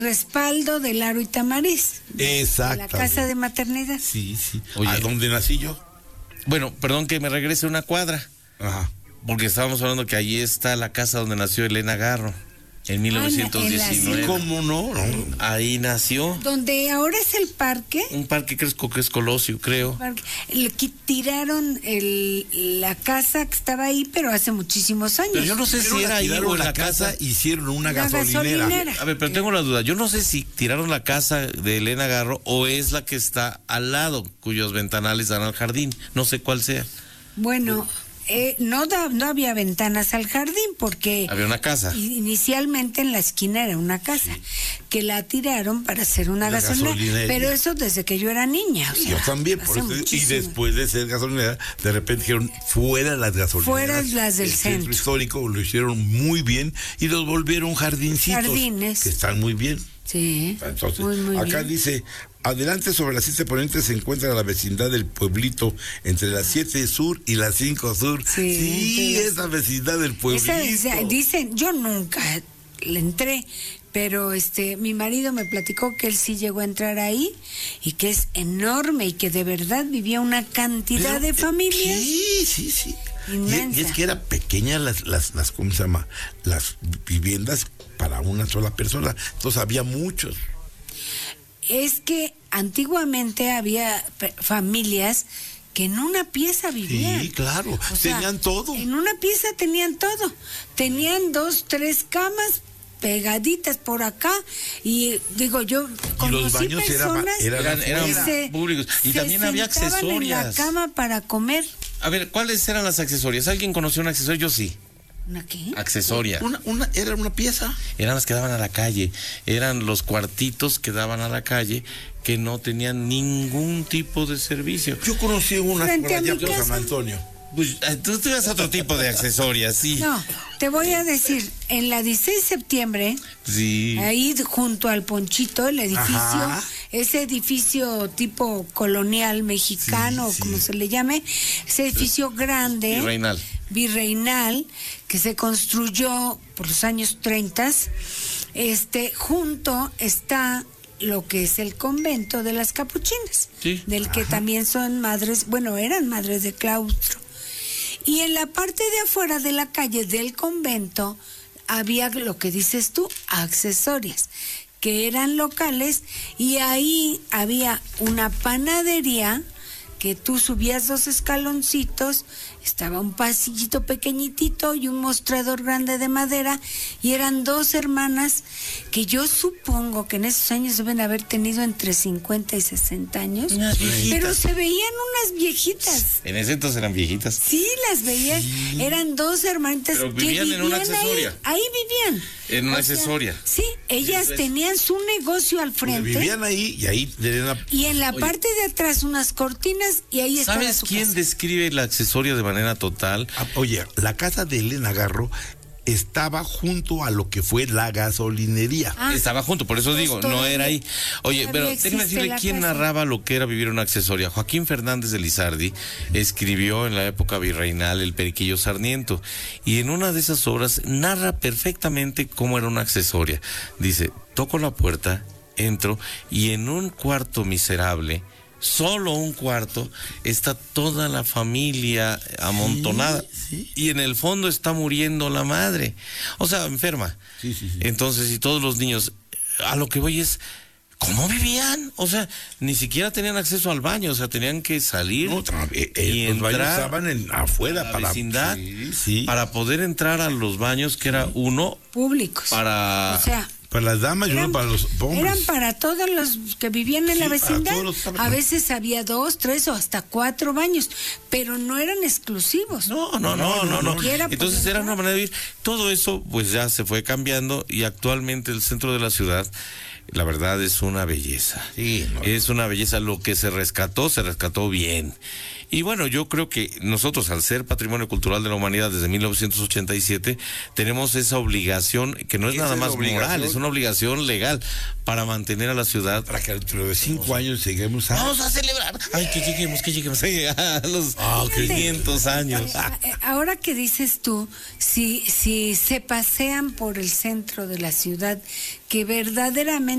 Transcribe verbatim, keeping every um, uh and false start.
respaldo de Laro y Tamariz. Exacto. La casa de maternidad. Sí, sí. Oye, ¿a dónde nací yo? Bueno, perdón que me regrese una cuadra. Ajá. Porque estábamos hablando que allí está la casa donde nació Elena Garro. En mil novecientos diecinueve. Sí, ¿cómo no? no? Ahí nació. Donde ahora es el parque. Un parque que es, que es Colosio, creo. Parque, le tiraron el, la casa que estaba ahí, pero hace muchísimos años. Pero yo no sé Pero si era ahí o en la la casa, casa. hicieron una La gasolinera. gasolinera. A ver, pero tengo la duda. Yo no sé si tiraron la casa de Elena Garro o es la que está al lado, cuyos ventanales dan al jardín. No sé cuál sea. Bueno, eh, no, da, no había ventanas al jardín porque... Había una casa. Inicialmente en la esquina era una casa, sí, que la tiraron para hacer una gasolinera, gasolinera. Pero eso desde que yo era niña. O sea, yo también, por eso, y después de ser gasolinera, de repente dijeron, fuera las gasolineras. Fuera las del el centro. centro histórico lo hicieron muy bien y los volvieron jardincitos. Jardines. Que están muy bien. Sí, entonces, muy, muy acá bien. dice, adelante sobre las siete ponientes se encuentra la vecindad del pueblito, entre las siete sur y las cinco sur. Sí, sí, esa vecindad del pueblito. Esa, dicen, yo nunca le entré, pero este, mi marido me platicó que él sí llegó a entrar ahí y que es enorme y que de verdad vivía una cantidad pero, de familias. Sí, sí, sí. Inmensa. Y, y es que era pequeña las, las, las, ¿cómo se llama? Las viviendas para una sola persona. Entonces había muchos. Es que antiguamente había familias que en una pieza vivían. Sí, claro. O tenían sea, todo. En una pieza tenían todo. Tenían dos, tres camas pegaditas por acá y digo yo conocí y los baños personas eran, eran, eran, eran se, públicos y se también había accesorias en la cama para comer. A ver, ¿cuáles eran las accesorias? ¿Alguien conoció un accesorio? Yo sí. ¿Una qué? Accesoria. Una, una, era una pieza. Eran las que daban a la calle. Eran los cuartitos que daban a la calle que no tenían ningún tipo de servicio. Yo conocí una por allá por San Antonio. Pues tú tuvieras otro tipo de accesorias, sí. No, te voy a decir, en la dieciséis de septiembre, sí, ahí junto al Ponchito, el edificio, ajá, ese edificio tipo colonial mexicano, sí, sí, como se le llame, ese edificio grande, virreinal, virreinal, que se construyó por los años treinta, este, junto está lo que es el convento de las capuchinas, sí, del que ajá, también son madres, bueno, eran madres de claustro. Y en la parte de afuera de la calle del convento había lo que dices tú, accesorias, que eran locales, y ahí había una panadería que tú subías dos escaloncitos, estaba un pasillito pequeñitito y un mostrador grande de madera, y eran dos hermanas que yo supongo que en esos años deben haber tenido entre cincuenta y sesenta años, pero se veían unas viejitas. En ese entonces eran viejitas. Sí, las veías, sí, eran dos hermanitas pero que vivían, vivían en una accesoria. Ahí, ahí vivían. En una o accesoria. Sea, sí, ellas sí, tenían su negocio al frente. Pues vivían ahí y ahí tenían una... Y en la Oye, parte de atrás unas cortinas y ahí estaba ¿sabes su quién casa? describe el accesorio de manera total? Ah, oye, la casa de Elena Garro estaba junto a lo que fue la gasolinería. Ah, estaba junto, por eso pues digo, no era ahí. Oye, pero déjame decirle quién casa. narraba lo que era vivir una accesoria. Joaquín Fernández de Lizardi escribió en la época virreinal El Periquillo Sarniento, y en una de esas obras narra perfectamente cómo era una accesoria. Dice, toco la puerta, entro, y en un cuarto miserable, solo un cuarto, está toda la familia amontonada, sí, sí, y en el fondo está muriendo la madre, o sea, enferma. Sí, sí, sí. Entonces, y todos los niños, a lo que voy es, ¿cómo vivían? O sea, ni siquiera tenían acceso al baño, o sea, tenían que salir no, eh, eh, y los entrar baños estaban en, afuera a la para vecindad, sí, sí, para poder entrar a los baños, que era uno públicos, para... O sea, para las damas y uno para los hombres. Eran para todos los que vivían en sí, la vecindad. Los, a veces había dos, tres o hasta cuatro baños, pero no eran exclusivos. No, no, no, no, no. no. Entonces era una manera de vivir. Todo eso pues ya se fue cambiando y actualmente el centro de la ciudad, la verdad, es una belleza. Sí, no. Es una belleza. Lo que se rescató, se rescató bien. Y bueno, yo creo que nosotros, al ser Patrimonio Cultural de la Humanidad desde mil novecientos ochenta y siete, tenemos esa obligación, que no es nada más moral, es una obligación legal, para mantener a la ciudad. Para que dentro de cinco años lleguemos a... Vamos a celebrar. Ay, que lleguemos, que lleguemos a los oh, quinientos años. Ahora que dices tú, si, si se pasean por el centro de la ciudad, que verdaderamente